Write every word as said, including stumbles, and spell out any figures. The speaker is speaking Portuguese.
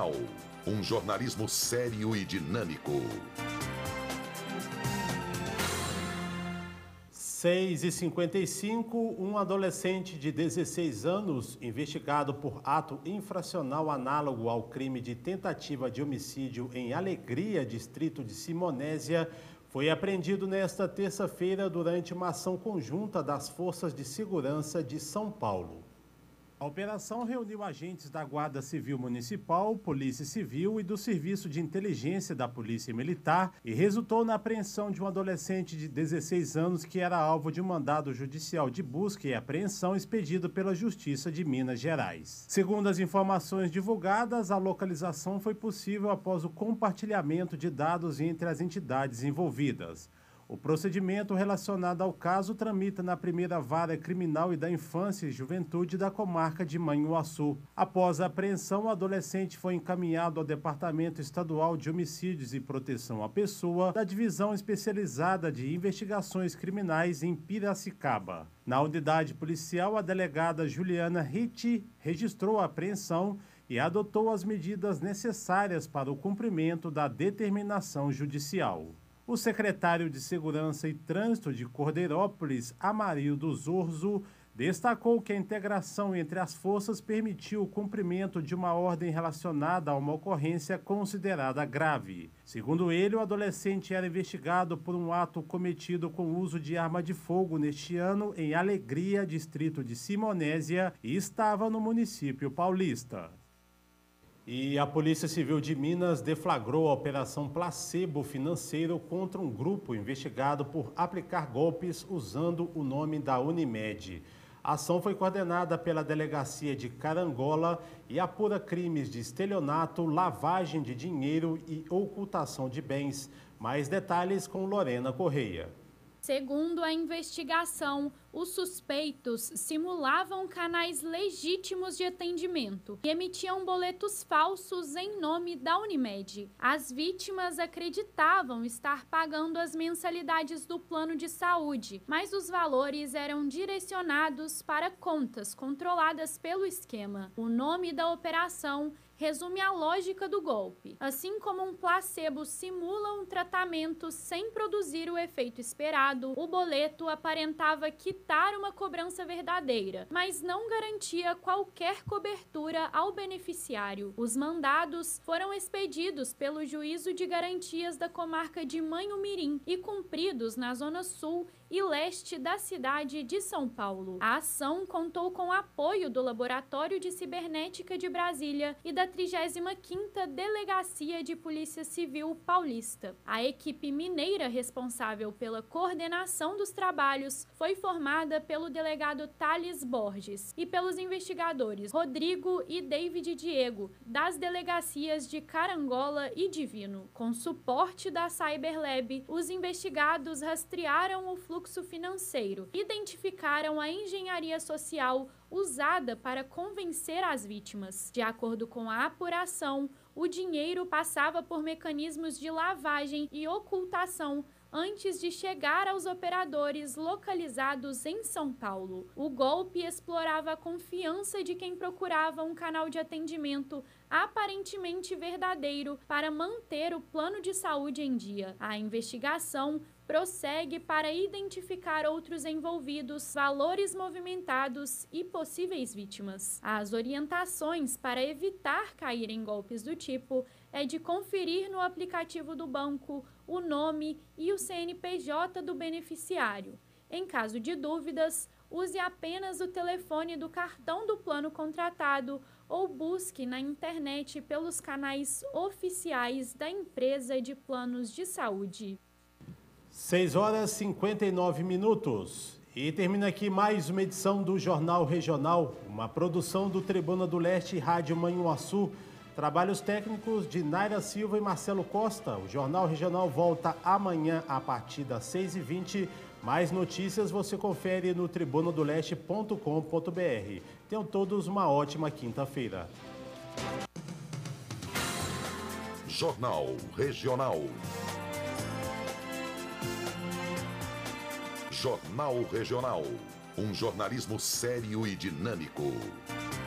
Regional. Um jornalismo sério e dinâmico. seis e cinquenta e cinco, um adolescente de dezesseis anos, investigado por ato infracional análogo ao crime de tentativa de homicídio em Alegria, distrito de Simonésia, foi apreendido nesta terça-feira durante uma ação conjunta das Forças de Segurança de São Paulo. A operação reuniu agentes da Guarda Civil Municipal, Polícia Civil e do Serviço de Inteligência da Polícia Militar e resultou na apreensão de um adolescente de dezesseis anos que era alvo de um mandado judicial de busca e apreensão expedido pela Justiça de Minas Gerais. Segundo as informações divulgadas, a localização foi possível após o compartilhamento de dados entre as entidades envolvidas. O procedimento relacionado ao caso tramita na primeira vara criminal e da infância e juventude da comarca de Manhuaçu. Após a apreensão, o adolescente foi encaminhado ao Departamento Estadual de Homicídios e Proteção à Pessoa da Divisão Especializada de Investigações Criminais em Piracicaba. Na unidade policial, a delegada Juliana Ritti registrou a apreensão e adotou as medidas necessárias para o cumprimento da determinação judicial. O secretário de Segurança e Trânsito de Cordeirópolis, Amarildo Zorzo, destacou que a integração entre as forças permitiu o cumprimento de uma ordem relacionada a uma ocorrência considerada grave. Segundo ele, o adolescente era investigado por um ato cometido com uso de arma de fogo neste ano em Alegria, distrito de Simonésia, e estava no município paulista. E a Polícia Civil de Minas deflagrou a Operação Placebo Financeiro contra um grupo investigado por aplicar golpes usando o nome da Unimed. A ação foi coordenada pela Delegacia de Carangola e apura crimes de estelionato, lavagem de dinheiro e ocultação de bens. Mais detalhes com Lorena Correia. Segundo a investigação, os suspeitos simulavam canais legítimos de atendimento e emitiam boletos falsos em nome da Unimed. As vítimas acreditavam estar pagando as mensalidades do plano de saúde, mas os valores eram direcionados para contas controladas pelo esquema. O nome da operação resume a lógica do golpe. Assim como um placebo simula um tratamento sem produzir o efeito esperado, o boleto aparentava quitar uma cobrança verdadeira, mas não garantia qualquer cobertura ao beneficiário. Os mandados foram expedidos pelo Juízo de Garantias da comarca de Manhumirim e cumpridos na zona sul e leste da cidade de São Paulo. A ação contou com o apoio do Laboratório de Cibernética de Brasília e da trigésima quinta Delegacia de Polícia Civil Paulista. A equipe mineira responsável pela coordenação dos trabalhos foi formada pelo delegado Thales Borges e pelos investigadores Rodrigo e David Diego, das delegacias de Carangola e Divino. Com suporte da Cyberlab, os investigados rastrearam o fluxo financeiro, identificaram a engenharia social usada para convencer as vítimas. De acordo com a apuração, o dinheiro passava por mecanismos de lavagem e ocultação antes de chegar aos operadores localizados em São Paulo. O golpe explorava a confiança de quem procurava um canal de atendimento aparentemente verdadeiro para manter o plano de saúde em dia. A investigação prossegue para identificar outros envolvidos, valores movimentados e possíveis vítimas. As orientações para evitar cair em golpes do tipo é de conferir no aplicativo do banco o nome e o C N P J do beneficiário. Em caso de dúvidas, use apenas o telefone do cartão do plano contratado ou busque na internet pelos canais oficiais da empresa de planos de saúde. seis horas e cinquenta e nove minutos. E termina aqui mais uma edição do Jornal Regional, uma produção do Tribuna do Leste e Rádio Manhuaçu. Trabalhos técnicos de Naira Silva e Marcelo Costa. O Jornal Regional volta amanhã a partir das seis e vinte. Mais notícias você confere no tribuna do leste ponto com ponto br. Tenham todos uma ótima quinta-feira. Jornal Regional. Jornal Regional. Um jornalismo sério e dinâmico.